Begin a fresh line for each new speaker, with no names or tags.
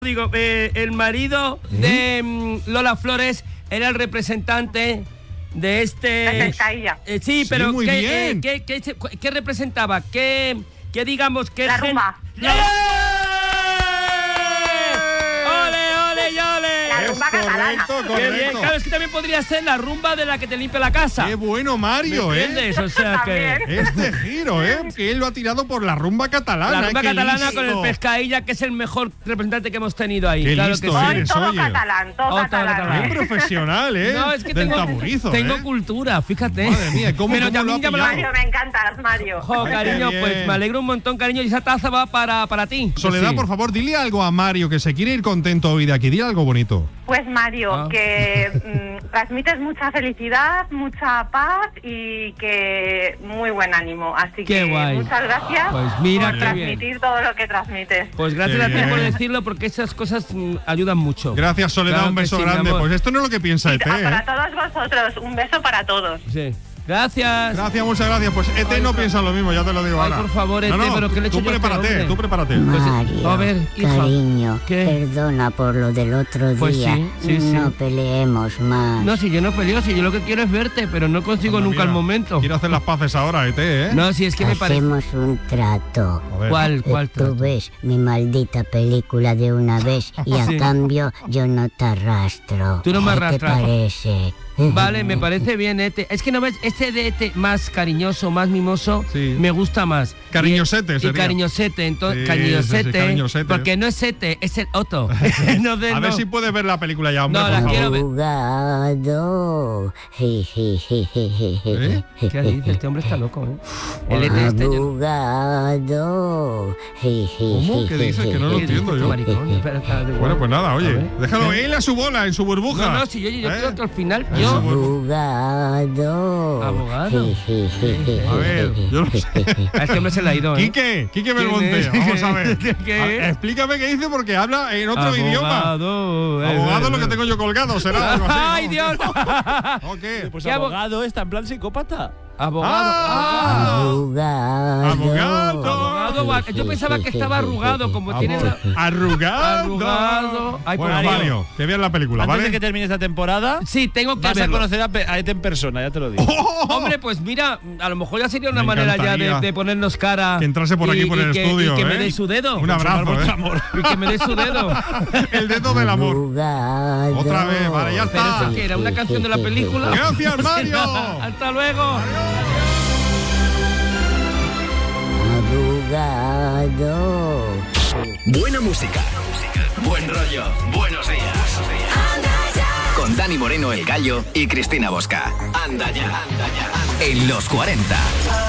Digo, el marido de Lola Flores era el representante de este... sí, pero
sí, muy bien.
¿Qué representaba? ¿Qué digamos que...
La rumba. La rumba catalana.
Correcto.
Qué bien, claro, es que también podría ser la rumba de la que te limpia la casa.
Qué bueno, Mario,
¿Me entiendes? O sea que...
Este giro, que él lo ha tirado por la rumba catalana.
La rumba
qué
catalana
listo.
con el Pescailla, que es el mejor representante que hemos tenido ahí.
Qué
claro
listo
que sí.
eres,
Todo
oye.
catalán, todo catalán.
Qué profesional,
No, es que
del
tengo,
taburizo,
tengo cultura, fíjate.
Madre mía, ¿cómo
Pero
lo
también
ha
ya me
pillado?
Mario, me encantas, Mario.
Jo,
Ay,
cariño,
qué
pues
bien.
me alegro un montón, cariño. Y esa taza va para ti.
Soledad,
Sí.
por favor, dile algo a Mario, que se quiere ir contento hoy de aquí. Dile algo bonito.
Pues Mario, que transmites mucha felicidad, mucha paz y que muy buen ánimo. Así
Qué
que
guay.
muchas gracias
Pues mira
por
qué
transmitir
bien.
todo lo que transmites.
Pues gracias
Qué
a ti por
bien.
decirlo, porque esas cosas ayudan mucho.
Gracias, Soledad,
Claro
un
que
beso
sí, mi
grande.
amor.
Pues esto no es lo que piensa ET,
Para todos vosotros, un beso para todos.
Sí. Gracias.
Gracias, muchas gracias. Pues ET
Ay,
no
por-
piensa lo mismo, ya te lo digo
Ay,
ahora.
por favor, ET, pero ¿qué le he hecho
tú
yo a este
prepárate,
hombre?
tú prepárate.
Mario,
a ver, hija.
cariño,
¿Qué?
perdona por lo del otro
Pues
día.
sí, sí.
No peleemos más.
No, si yo no peleo, si yo lo que quiero es verte, pero no consigo
Anda,
nunca
mira,
el momento.
Quiero hacer las paces ahora, ET,
No, si es que me parece...
Hacemos un trato.
A ver.
¿Cuál
Tú
trato?
ves mi maldita película de una vez y a
Sí.
cambio yo no te arrastro.
Tú no me
¿Qué
arrastras.
te parece?
Vale, me parece bien, ET. Es que no ves, este de ET más cariñoso, más mimoso,
Sí.
me gusta más.
Cariñosete
y
sería.
cariñosete, entonces,
Sí,
cariñosete,
sí, cariñosete.
porque no es ET, es el Otto.
A ver si puedes ver la película ya, hombre,
No,
por
la
favor.
quiero ver.
Abogado.
¿Qué dice? Este hombre está loco, ¿eh? El ET este...
Abogado.
¿Cómo? ¿Qué dices? Que no lo entiendo yo.
Maricón, espera, espera, de
Bueno, pues nada,
A
oye,
ver.
déjalo él a su bola, en su burbuja.
No, sí, yo creo que al final
Eso,
yo...
Abogado.
Abogado.
A ver, yo no sé.
A este hombre se le ha ido, ¿eh?
Quique Belmonte,
es?
vamos a ver.
¿Qué?
A ver, explícame qué dice porque habla en otro idioma. Abogado lo que tengo yo colgado, será algo así.
¡Ay,
¿no?
Dios!
¿O qué?
Pues
¿Qué
abogado está en plan psicópata.
Abogado.
Abogado.
Yo pensaba que estaba arrugado, como tiene la...
Arrugado.
Arrugado. Ay,
Bueno,
Mario.
Mario, que veas la película,
Antes
¿vale?
de que termine esta temporada,
Sí, tengo que
vas a
verlo.
conocer a ET en persona, ya te lo digo.
Hombre, pues mira, a lo mejor ya sería una
Me
manera ya
encantaría
de ponernos cara.
que entrase por aquí por el estudio,
Y que me
¿eh?
dé su dedo.
Un abrazo,
vuestro amor.
Y que me dé su dedo.
El dedo del amor.
Abogado.
Otra vez, vale, ya
Pero
está.
eso que era una canción de la película.
Gracias, Mario.
Hasta luego.
Abogado.
Buena música, buen rollo, buenos días. Con Dani Moreno, El Gallo y Cristina Bosca. Anda ya, en los 40.